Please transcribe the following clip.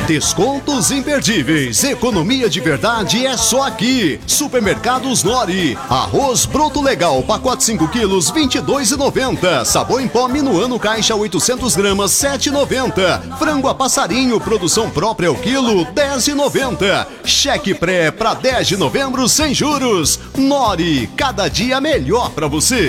Descontos imperdíveis, economia de verdade é só aqui. Supermercados Nori. Arroz broto legal, pacote 5 quilos, R$ 22,90. Sabão em pó Minuano caixa 800 gramas, R$ 7,90. Frango a passarinho, produção própria o quilo, R$ 10,90. Cheque pré para 10 de novembro sem juros. Nori, cada dia melhor para você.